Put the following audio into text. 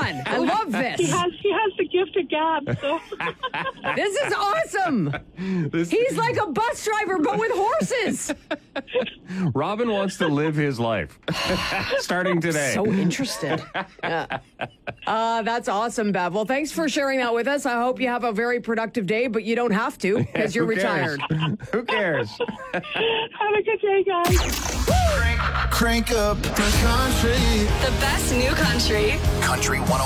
on. I love this. He has the gift of gab, so. This is awesome. He's like a bus driver, but with horses. Robin wants to live his life. Starting today. So interested. Yeah. That's awesome, Bev. Well, thanks for sharing that with us. I hope you have a very productive day, but you don't have to because you're retired. Who cares? Have a good day, guys. Crank up the country. The best new country. Country 101.